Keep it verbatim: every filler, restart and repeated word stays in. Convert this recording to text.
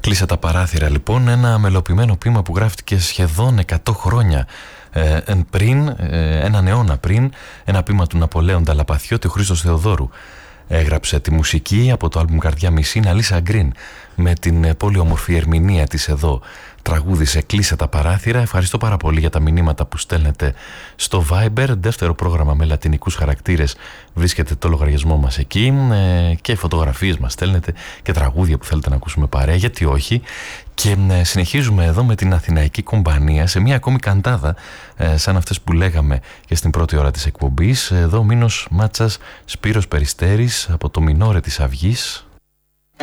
Κλείσα τα παράθυρα λοιπόν, ένα μελοποιημένο ποίημα που γράφτηκε σχεδόν εκατό χρόνια ε, πριν, ε, έναν αιώνα πριν, ένα ποίημα του Ναπολέοντα Λαπαθιώτη, ο Χρήστος Θεοδόρου. Έγραψε τη μουσική από το άλμπουμ Καρδιά Μισή, Αλίσσα Γκριν, με την πολύ όμορφη ερμηνεία της εδώ. Τραγούδισε «Κλείσε τα παράθυρα». Ευχαριστώ πάρα πολύ για τα μηνύματα που στέλνετε στο Viber. Δεύτερο πρόγραμμα με λατινικούς χαρακτήρες. Βρίσκεται το λογαριασμό μας εκεί ε, και φωτογραφίες μας στέλνετε και τραγούδια που θέλετε να ακούσουμε παρέα, γιατί όχι. Και ε, συνεχίζουμε εδώ με την Αθηναϊκή Κομπανία σε μια ακόμη καντάδα ε, σαν αυτές που λέγαμε και στην πρώτη ώρα της εκπομπής. Εδώ Μίνος Μάτσας, Σπύρος Περιστέρης από το Μινόρε της Αυγής.